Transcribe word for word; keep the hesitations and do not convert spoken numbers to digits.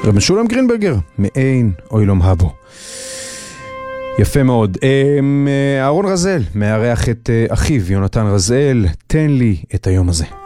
רב משולם גרינברגר, מעין אוילום הבו. יפה מאוד. אהרון רזל מארח את אחיו יונתן רזל, תן לי את היום הזה.